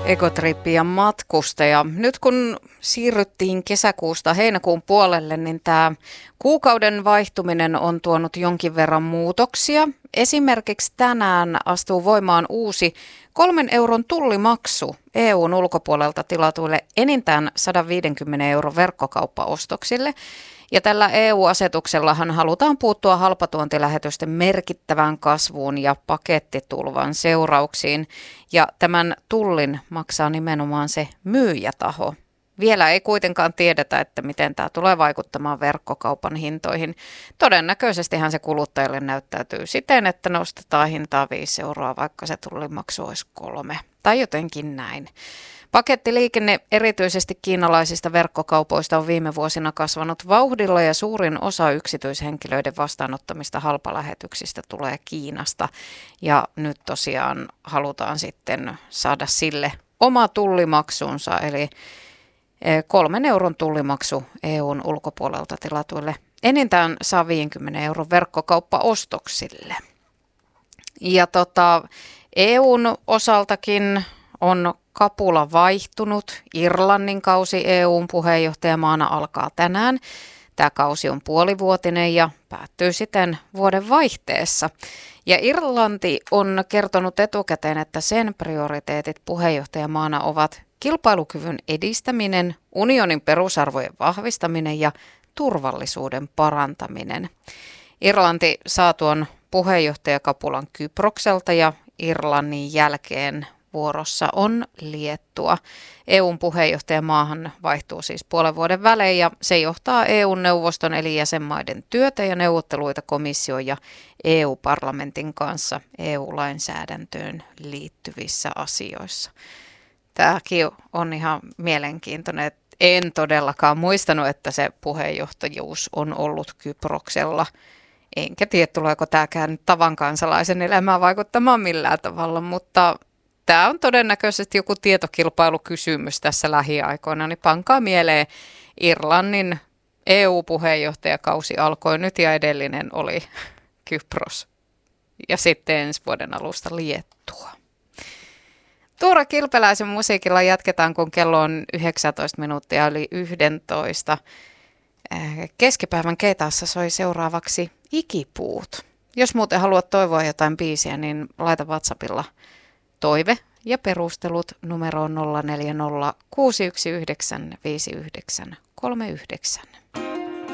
Egotrippi ja matkustaja. Nyt kun siirryttiin kesäkuusta heinäkuun puolelle, niin tämä kuukauden vaihtuminen on tuonut jonkin verran muutoksia. Esimerkiksi tänään astuu voimaan uusi 3 euron tullimaksu EUn ulkopuolelta tilatuille enintään 150 euron verkkokauppaostoksille. Ja tällä EU-asetuksellahan halutaan puuttua halpatuontilähetysten merkittävään kasvuun ja pakettitulvan seurauksiin. Ja tämän tullin maksaa nimenomaan se myyjätaho. Vielä ei kuitenkaan tiedetä, että miten tämä tulee vaikuttamaan verkkokaupan hintoihin. Todennäköisestihän se kuluttajalle näyttäytyy siten, että nostetaan hintaa 5 euroa, vaikka se tullimaksu olisi 3. Tai jotenkin näin. Pakettiliikenne erityisesti kiinalaisista verkkokaupoista on viime vuosina kasvanut vauhdilla ja suurin osa yksityishenkilöiden vastaanottamista halpalähetyksistä tulee Kiinasta. Ja nyt tosiaan halutaan sitten saada sille oma tullimaksunsa, eli 3 euron tullimaksu EUn ulkopuolelta tilatuille enintään 150 euron verkkokauppaostoksille. Ja EUn osaltakin on kapula vaihtunut. Irlannin kausi EUn puheenjohtajamaana alkaa tänään. Tämä kausi on puolivuotinen ja päättyy siten vuoden vaihteessa. Ja Irlanti on kertonut etukäteen, että sen prioriteetit puheenjohtajamaana ovat kilpailukyvyn edistäminen, unionin perusarvojen vahvistaminen ja turvallisuuden parantaminen. Irlanti saa tuon puheenjohtajakapulan Kyprokselta ja Irlannin jälkeen vuorossa on Liettua. EUn puheenjohtajamaahan vaihtuu siis puolen vuoden välein ja se johtaa EU-neuvoston eli jäsenmaiden työtä ja neuvotteluita komission ja EU-parlamentin kanssa EU-lainsäädäntöön liittyvissä asioissa. Tämäkin on ihan mielenkiintoinen. En todellakaan muistanut, että se puheenjohtajuus on ollut Kyproksella. Enkä tiedä, tuleeko tämäkään tavan kansalaisen elämään vaikuttamaan millään tavalla, mutta tämä on todennäköisesti joku tietokilpailukysymys tässä lähiaikoina, niin pankaa mieleen Irlannin EU-puheenjohtajakausi alkoi nyt ja edellinen oli Kypros ja sitten ensi vuoden alusta Liettua. Tuura Kilpeläisen musiikilla jatketaan, kun kello on 19 minuuttia yli 11. Keskipäivän keitaassa soi seuraavaksi Ikipuut. Jos muuten haluat toivoa jotain biisiä, niin laita WhatsAppilla toive ja perustelut numeroon 040 619 5939.